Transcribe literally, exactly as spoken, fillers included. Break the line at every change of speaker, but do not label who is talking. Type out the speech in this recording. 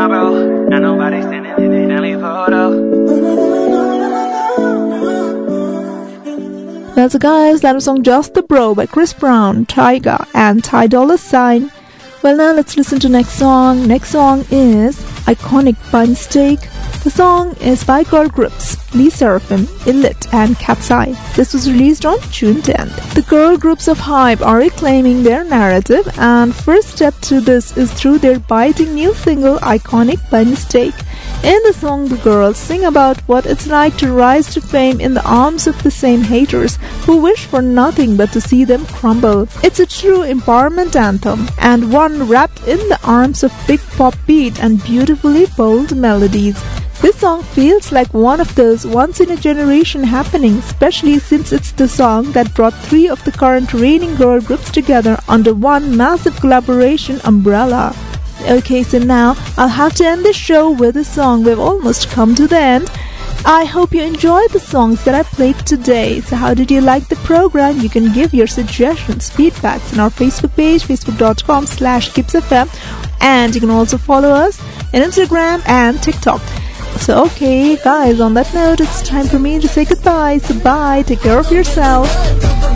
tomorrow. Now nobody's standing in any photo.
Well, so guys, that was song Just the Bro by Chris Brown, Tyga, and Ty Dolla Sign. Well, now let's listen to next song. Next song is Iconic by Mistake. The song is by girl groups Lee Seraphim, Illit, and Cat's Eye. This was released on June tenth. The girl groups of Hype are reclaiming their narrative, and first step to this is through their biting new single Iconic by Mistake. In the song, the girls sing about what it's like to rise to fame in the arms of the same haters who wish for nothing but to see them crumble. It's a true empowerment anthem, and one wrapped in the arms of big pop beat and beautifully bold melodies. This song feels like one of those once-in-a-generation happenings, especially since it's the song that brought three of the current reigning girl groups together under one massive collaboration umbrella. Okay, so now I'll have to end this show with a song. We've almost come to the end. I hope you enjoyed the songs that I played today. So how did you like the program? You can give your suggestions, feedbacks on our Facebook page, facebook.com slash KipsFM. And you can also follow us on Instagram and TikTok. So okay, guys, on that note, it's time for me to say goodbye. So bye, take care of yourself.